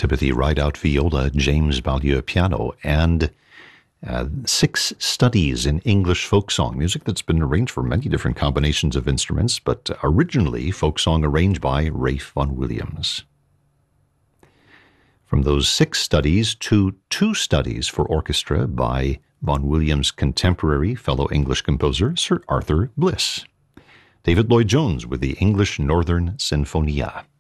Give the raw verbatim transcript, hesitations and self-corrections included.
Timothy Rideout viola, James Ballieu piano, and uh, six studies in English folk song, music that's been arranged for many different combinations of instruments, but originally folk song arranged by Ralph Vaughan Williams. From those six studies to two studies for orchestra by Vaughan Williams' contemporary fellow English composer, Sir Arthur Bliss. David Lloyd-Jones with the English Northern Sinfonia.